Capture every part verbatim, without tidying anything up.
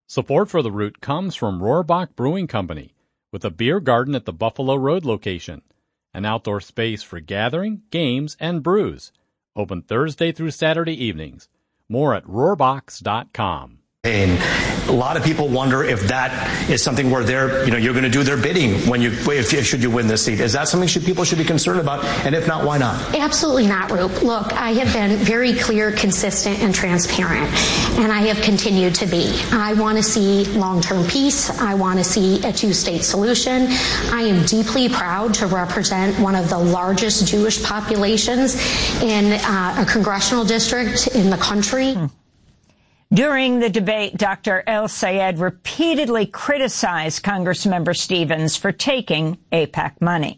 Support for The Root comes from Rohrbach Brewing Company, with a beer garden at the Buffalo Road location, an outdoor space for gathering, games, and brews. Open Thursday through Saturday evenings. More at rohrbachs dot com. And a lot of people wonder if that is something where they're, you know, you're going to do their bidding when you, if, if should you win this seat. Is that something should people should be concerned about? And if not, why not? Absolutely not, Roop. Look, I have been very clear, consistent, and transparent, and I have continued to be. I want to see long-term peace. I want to see a two-state solution. I am deeply proud to represent one of the largest Jewish populations in uh, a congressional district in the country. Hmm. During the debate, Doctor El-Sayed repeatedly criticized Congressmember Stevens for taking AIPAC money.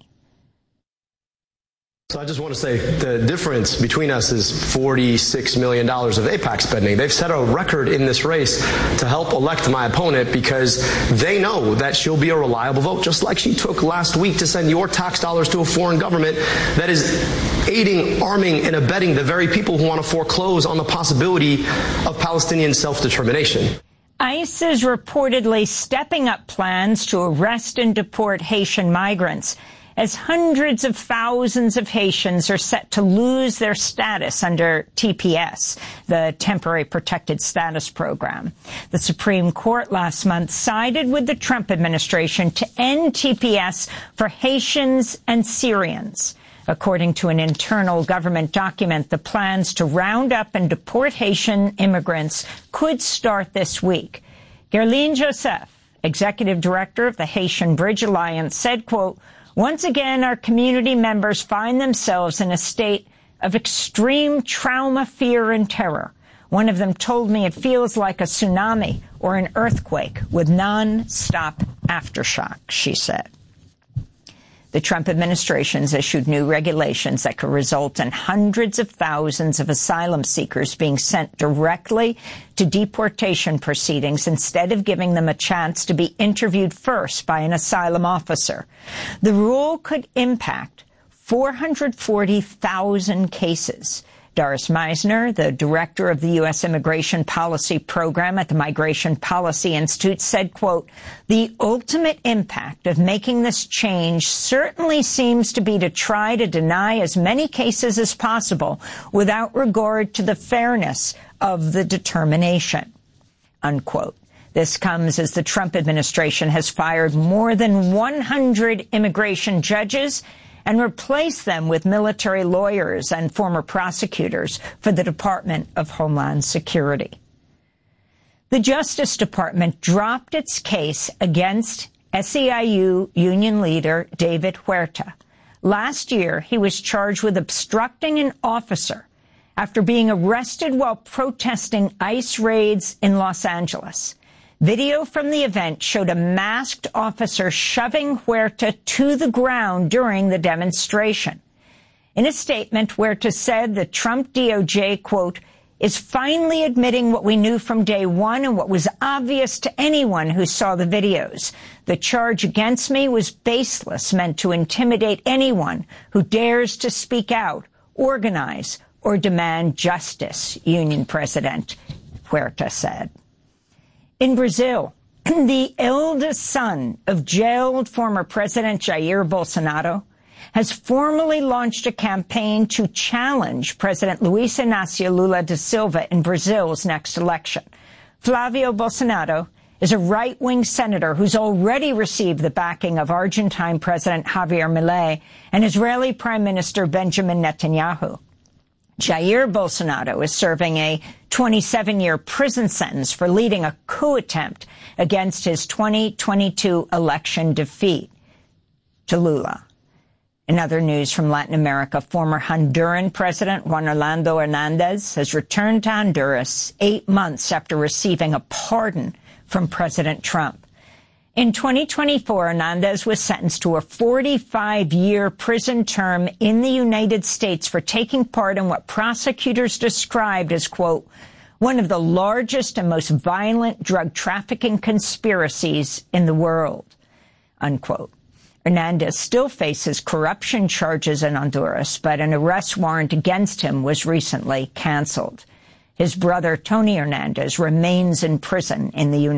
So I just want to say the difference between us is forty-six million dollars of AIPAC spending. They've set a record in this race to help elect my opponent because they know that she'll be a reliable vote, just like she took last week to send your tax dollars to a foreign government that is aiding, arming, and abetting the very people who want to foreclose on the possibility of Palestinian self-determination. ICE is reportedly stepping up plans to arrest and deport Haitian migrants, as hundreds of thousands of Haitians are set to lose their status under T P S, the Temporary Protected Status Program. The Supreme Court last month sided with the Trump administration to end T P S for Haitians and Syrians. According to an internal government document, the plans to round up and deport Haitian immigrants could start this week. Guerline Joseph, executive director of the Haitian Bridge Alliance, said, quote, "Once again, our community members find themselves in a state of extreme trauma, fear, and terror. One of them told me it feels like a tsunami or an earthquake with non-stop aftershock," she said. The Trump administration has issued new regulations that could result in hundreds of thousands of asylum seekers being sent directly to deportation proceedings instead of giving them a chance to be interviewed first by an asylum officer. The rule could impact four hundred forty thousand cases. Doris Meisner, the director of the U S Immigration Policy Program at the Migration Policy Institute, said, quote, "The ultimate impact of making this change certainly seems to be to try to deny as many cases as possible without regard to the fairness of the determination," unquote. This comes as the Trump administration has fired more than one hundred immigration judges and replace them with military lawyers and former prosecutors for the Department of Homeland Security. The Justice Department dropped its case against S E I U union leader David Huerta. Last year, he was charged with obstructing an officer after being arrested while protesting ICE raids in Los Angeles. Video from the event showed a masked officer shoving Huerta to the ground during the demonstration. In a statement, Huerta said the Trump D O J, quote, "is finally admitting what we knew from day one and what was obvious to anyone who saw the videos. The charge against me was baseless, meant to intimidate anyone who dares to speak out, organize, or demand justice," Union President Huerta said. In Brazil, the eldest son of jailed former President Jair Bolsonaro has formally launched a campaign to challenge President Luiz Inácio Lula da Silva in Brazil's next election. Flavio Bolsonaro is a right-wing senator who's already received the backing of Argentine President Javier Milei and Israeli Prime Minister Benjamin Netanyahu. Jair Bolsonaro is serving a twenty-seven year prison sentence for leading a coup attempt against his twenty twenty-two election defeat to Lula. In other news from Latin America, former Honduran President Juan Orlando Hernandez has returned to Honduras eight months after receiving a pardon from President Trump. In twenty twenty-four, Hernandez was sentenced to a forty-five year prison term in the United States for taking part in what prosecutors described as, quote, "one of the largest and most violent drug trafficking conspiracies in the world," unquote. Hernandez still faces corruption charges in Honduras, but an arrest warrant against him was recently canceled. His brother, Tony Hernandez, remains in prison in the United States.